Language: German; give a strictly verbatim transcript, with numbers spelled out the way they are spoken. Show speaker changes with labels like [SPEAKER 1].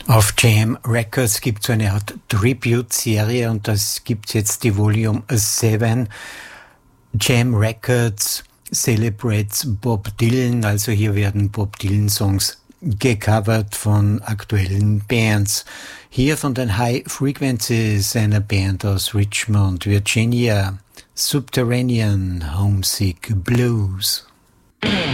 [SPEAKER 1] Auf Jam Records gibt es so eine Art Tribute-Serie und das gibt's jetzt die Volume sieben. Jam Records celebrates Bob Dylan, also hier werden Bob Dylan-Songs gecovert von aktuellen Bands. Hier von den High Frequencies, einer Band aus Richmond, Virginia, Subterranean Homesick Blues.